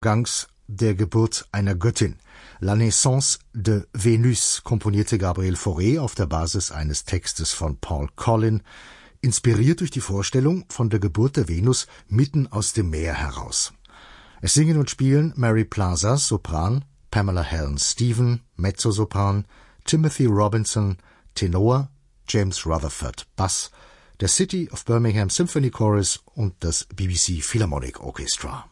Gangs der Geburt einer Göttin. La Naissance de Vénus komponierte Gabriel Fauré auf der Basis eines Textes von Paul Collin, inspiriert durch die Vorstellung von der Geburt der Venus mitten aus dem Meer heraus. Es singen und spielen Mary Plazas, Sopran, Pamela Helen Stephen, Mezzosopran, Timothy Robinson, Tenor, James Rutherford, Bass, der City of Birmingham Symphony Chorus und das BBC Philharmonic Orchestra.